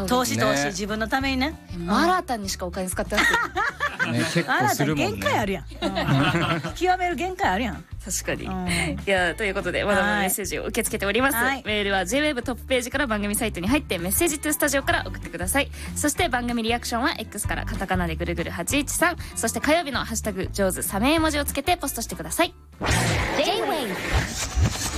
投資自分のためにね。 マラタンにしかお金使ってなくてね、結構するもんね。 限界あるやん。極める限界あるやん。 確かに。いや、ということでまだまだメッセージを受け付けております。メールは JWEB トップページから番組サイトに入ってメッセージトゥスタジオから送ってください。そして番組リアクションは X からカタカナでぐるぐる813、そして火曜日のハッシュタグ上手サメ絵文字をつけてポストしてください。